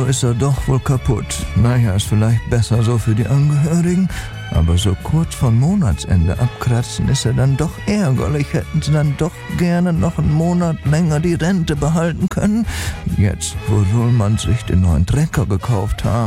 ist er doch wohl kaputt. Naja, ist vielleicht besser so für die Angehörigen, aber so kurz vom Monatsende abkratzen ist er dann doch ärgerlich. Hätten sie dann doch gerne noch einen Monat länger die Rente behalten können. Jetzt, wo Ruhlmann sich den neuen Trecker gekauft haben.